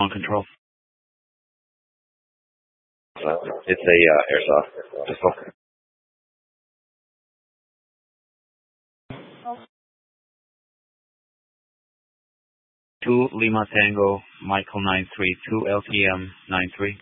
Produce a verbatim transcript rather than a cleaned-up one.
On control. Uh, it's a uh, airsoft pistol. Two Lima Tango, Michael nine three two L T M nine three.